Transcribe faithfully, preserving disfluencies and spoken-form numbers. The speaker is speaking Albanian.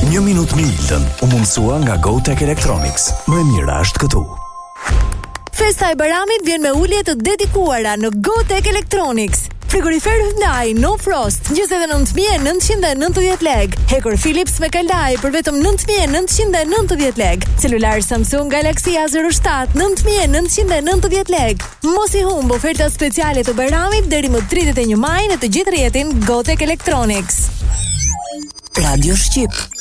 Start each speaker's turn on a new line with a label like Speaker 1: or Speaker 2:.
Speaker 1: Një minutë me Iltën u mundsua nga GoTech Electronics. Më e mira është këtu.
Speaker 2: Festa e Bayramit vjen me ulje të dedikuara në GoTech Electronics. Frigorifer Hyundai No Frost njëzet e nëntë mijë e nëntëqind e nëntëdhjetë lekë. Hekur Philips me kalaj për vetëm nëntë mijë e nëntëqind e nëntëdhjetë lekë. Celular Samsung Galaxy A zero shtat nëntë mijë e nëntëqind e nëntëdhjetë lekë. Mos i humb oferta speciale të Bayramit deri më tridhjetë e një maj në të gjithë rrjetin GoTech Electronics.
Speaker 3: Radio Shqip.